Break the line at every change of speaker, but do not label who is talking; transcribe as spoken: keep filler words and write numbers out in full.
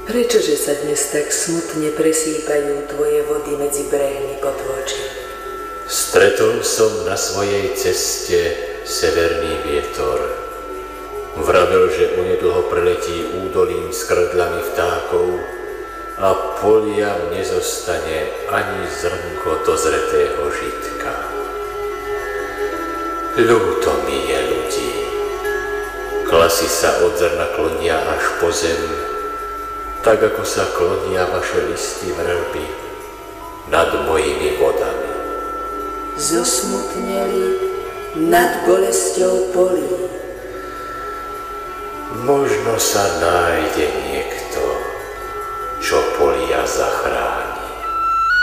Prečože sa dnes tak smutne presýpajú tvoje vody medzi brehmi potôčky?
Stretol som na svojej ceste severný vietor. Vravel, že onedlho preletí údolím s krdlami vtákov a poliam nezostane ani zrnko dozretého žitka. Ľúto mi je ľudí. Klasy sa od zrna klonia až po zem, tak ako sa klonia vaše listy vrelby nad mojimi vodami.
Zosmutneli nad bolesťou polí.
Možno sa nájde niekto, čo polia zachráni.